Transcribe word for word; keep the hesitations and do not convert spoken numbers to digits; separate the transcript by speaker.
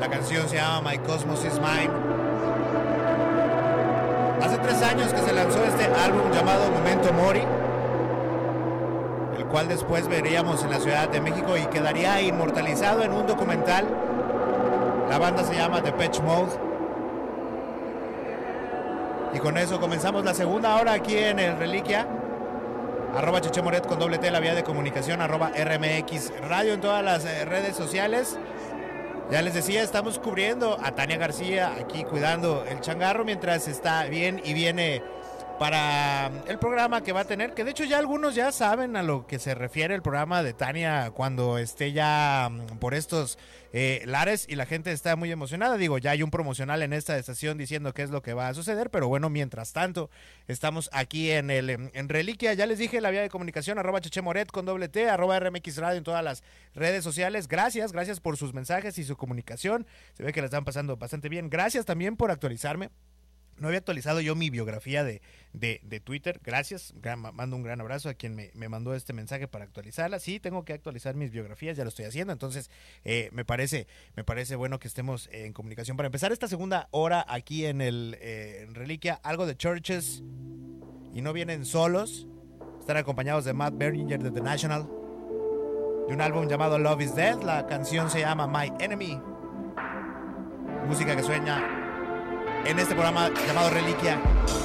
Speaker 1: La canción se llama My Cosmos Is Mine. Hace tres años que se lanzó este álbum llamado Memento Mori, el cual después veríamos en la Ciudad de México y quedaría inmortalizado en un documental. La banda se llama Depeche Mode. Y con eso comenzamos la segunda hora aquí en el Reliquia. Arroba Cheche Moret con doble T, la vía de comunicación, arroba R M X Radio en todas las eh, redes sociales. Ya les decía, estamos cubriendo a Tania García aquí cuidando el changarro mientras está bien y viene para el programa que va a tener, que de hecho ya algunos ya saben a lo que se refiere el programa de Tania cuando esté ya por estos eh, lares y la gente está muy emocionada. Digo, ya hay un promocional en esta estación diciendo qué es lo que va a suceder, pero bueno, mientras tanto estamos aquí en el en Reliquia. Ya les dije, la vía de comunicación, arroba Cheche Moret con doble T, arroba R M X Radio en todas las redes sociales. Gracias, gracias por sus mensajes y su comunicación. Se ve que la están pasando bastante bien. Gracias también por actualizarme. No había actualizado yo mi biografía de, de, de Twitter. Gracias. Gran, mando un gran abrazo a quien me, me mandó este mensaje para actualizarla. Sí, tengo que actualizar mis biografías, ya lo estoy haciendo. Entonces, eh, me parece me parece bueno que estemos eh, en comunicación. Para empezar esta segunda hora aquí en el eh, en Reliquia, algo de Churches. Y no vienen solos. Están acompañados de Matt Berninger de The National. De un álbum llamado Love is Dead. La canción se llama My Enemy. Música que sueña en este programa llamado Reliquia.